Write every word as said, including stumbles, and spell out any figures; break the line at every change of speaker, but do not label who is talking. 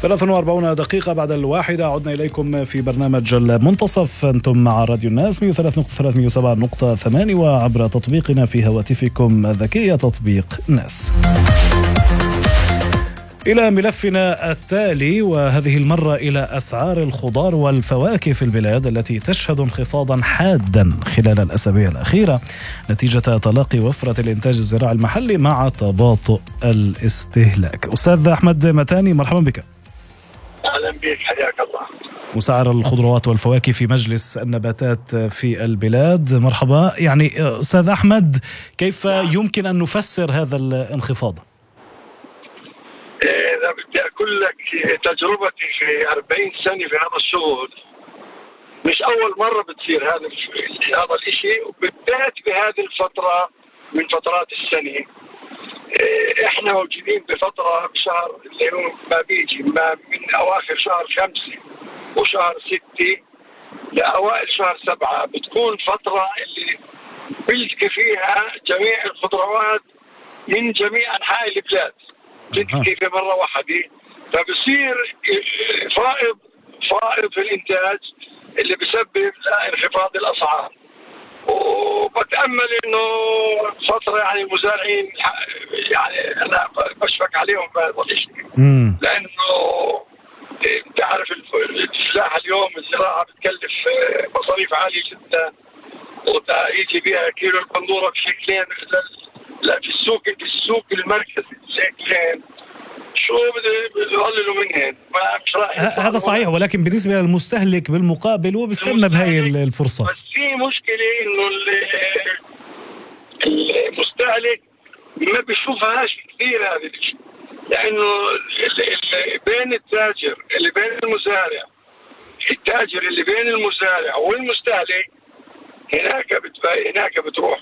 ثلاث وأربعين دقيقة بعد الواحدة عدنا إليكم في برنامج المنتصف. أنتم مع راديو الناس مئة وثلاثة نقطة ثلاثة مئة وسبعة نقطة ثمانية وعبر تطبيقنا في هواتفكم الذكية تطبيق ناس. إلى ملفنا التالي، وهذه المرة إلى أسعار الخضار والفواكه في البلاد التي تشهد انخفاضا حادا خلال الأسابيع الأخيرة نتيجة تلاقي وفرة الإنتاج الزراعي المحلي مع تباطؤ الاستهلاك. أستاذ أحمد متاني، مرحبا بك.
أهلا بك، حياك الله.
مسعر الخضروات والفواكه في مجلس النباتات في البلاد، مرحبا. يعني أستاذ أحمد، كيف يمكن أن نفسر هذا الانخفاض؟
إذا بدي أقول لك تجربتي في أربعين سنة في هذا الشغل، مش أول مرة بتصير هذا هذا الشيء، وبالذات بهذه الفترة من فترات السنة. إحنا موجودين بفترة بشهر اللي هو ما بيجي ما من أواخر شهر خمسة وشهر ستة لأوائل شهر سبعة، بتكون فترة اللي بيلتقي فيها جميع الخضروات من جميع أنحاء البلاد تلتقي في مرة واحدة، فبصير فائض فائض في الإنتاج اللي بسبب انخفاض الأسعار. وبتأمل إنه فترة يعني المزارعين يعني أنا بشفق عليهم بهذا الشيء، لأنه تعرف الفلاحة اليوم الزراعة بتكلف مصاريف عالية جدا، ويجي بها كيلو البندورة بشكلين لا في السوق في السوق المركزي شكلين، شو بده يقللوا منهن؟
هذا صحيح، ولكن بالنسبة للمستهلك بالمقابل هو بيستنى بهاي الفرصة.
بس في مشكلة إنه المستهلك ما بيشوفهاش كثير هذه الشيء، لأنه اللي بين التاجر اللي بين المزارع التاجر اللي بين المزارع والمستهلك هناك بتبقى هناك بتروح